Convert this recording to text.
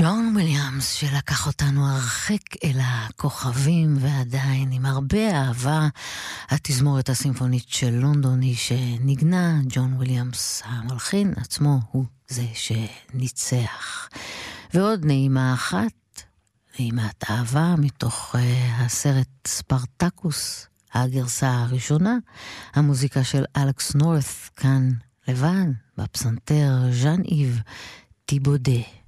ג'ון וויליאמס שלקח אותנו הרחק אל הכוכבים, ועדיין עם הרבה אהבה התזמורת הסימפונית של לונדון היא שנגנה. ג'ון וויליאמס המלחין עצמו הוא זה שניצח. ועוד נעימה אחת, נעימת אהבה מתוך הסרט ספרטקוס, הגרסה הראשונה, המוזיקה של אלכס נורת' כאן לבן בפסנתר ז'אן איב טיבודה.